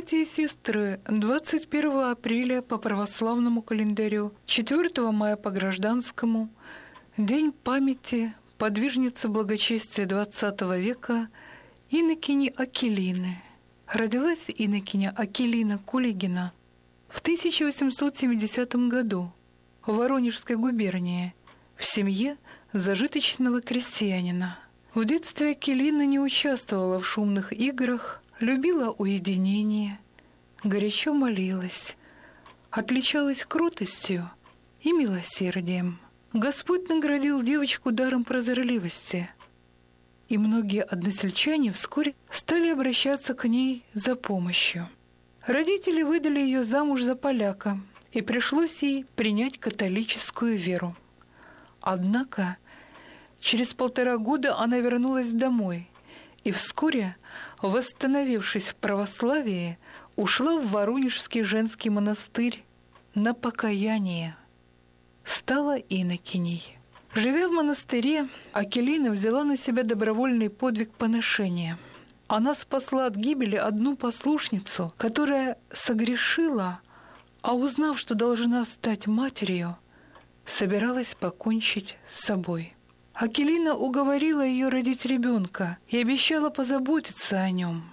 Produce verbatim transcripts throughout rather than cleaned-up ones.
Братья и сестры, двадцать первого апреля по православному календарю, четвёртого мая по гражданскому, день памяти подвижницы благочестия двадцатого века инокини Акелины. Родилась инокиня Акелина Кулигина в тысяча восемьсот семидесятом году в Воронежской губернии в семье зажиточного крестьянина. В детстве Акелина не участвовала в шумных играх, любила уединение, горячо молилась, отличалась кротостью и милосердием. Господь наградил девочку даром прозорливости, и многие односельчане вскоре стали обращаться к ней за помощью. Родители выдали ее замуж за поляка, и пришлось ей принять католическую веру. Однако через полтора года она вернулась домой и вскоре, восстановившись в православии, ушла в Воронежский женский монастырь на покаяние. Стала инокиней. Живя в монастыре, Акелина взяла на себя добровольный подвиг поношения. Она спасла от гибели одну послушницу, которая согрешила, а узнав, что должна стать матерью, собиралась покончить с собой. Акелина уговорила ее родить ребенка и обещала позаботиться о нем.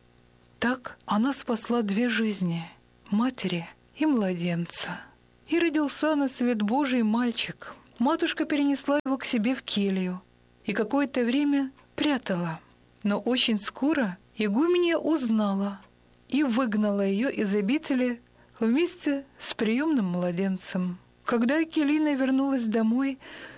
Так она спасла две жизни – матери и младенца. И родился на свет Божий мальчик. Матушка перенесла его к себе в келью и какое-то время прятала. Но очень скоро игуменья узнала и выгнала ее из обители вместе с приемным младенцем. Когда Акелина вернулась домой,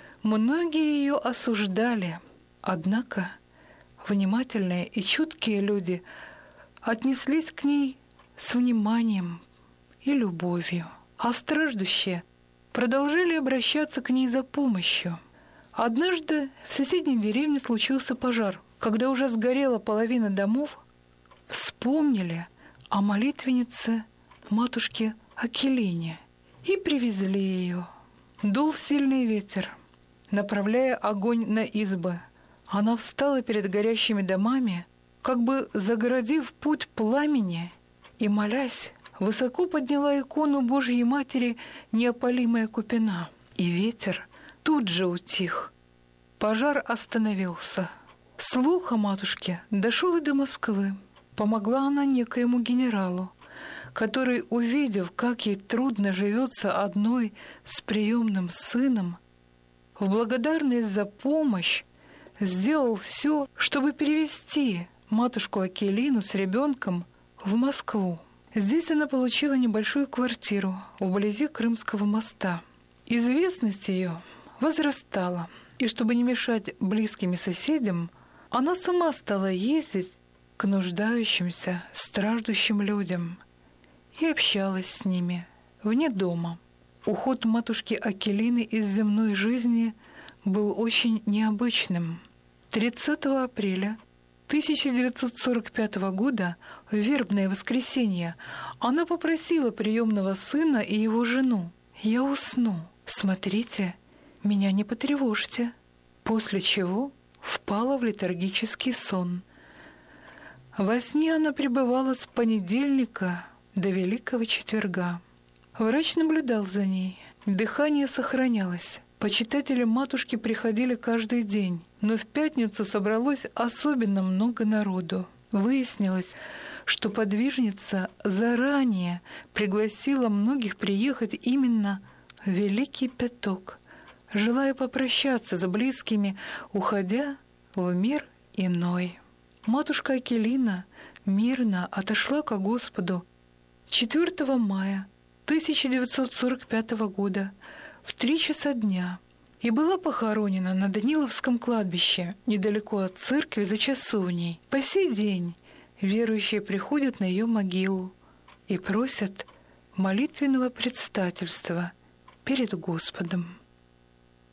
многие ее осуждали, однако внимательные и чуткие люди отнеслись к ней с вниманием и любовью, а страждущие продолжали обращаться к ней за помощью. Однажды в соседней деревне случился пожар. Когда уже сгорела половина домов, вспомнили о молитвеннице матушке Акелине и привезли ее. Дул сильный ветер, направляя огонь на избы. Она встала перед горящими домами, как бы загородив путь пламени, и, молясь, высоко подняла икону Божьей Матери «Неопалимая купина». И ветер тут же утих. Пожар остановился. Слух о матушке дошел и до Москвы. Помогла она некоему генералу, который, увидев, как ей трудно живется одной с приемным сыном, в благодарность за помощь сделал все, чтобы перевести матушку Акелину с ребенком в Москву. Здесь она получила небольшую квартиру вблизи Крымского моста. Известность ее возрастала, и чтобы не мешать близким и соседям, она сама стала ездить к нуждающимся, страждущим людям и общалась с ними вне дома. Уход матушки Акелины из земной жизни был очень необычным. тридцатого апреля тысяча девятьсот сорок пятого года, в вербное воскресенье, она попросила приемного сына и его жену: «Я усну, смотрите, меня не потревожьте», после чего впала в летаргический сон. Во сне она пребывала с понедельника до Великого четверга. Врач наблюдал за ней. Дыхание сохранялось. Почитатели матушки приходили каждый день, но в пятницу собралось особенно много народу. Выяснилось, что подвижница заранее пригласила многих приехать именно в Великий Пяток, желая попрощаться с близкими, уходя в мир иной. Матушка Акелина мирно отошла ко Господу четвёртого мая тысяча девятьсот сорок пятого года в три часа дня и была похоронена на Даниловском кладбище, недалеко от церкви за часовней. По сей день верующие приходят на ее могилу и просят молитвенного предстательства перед Господом.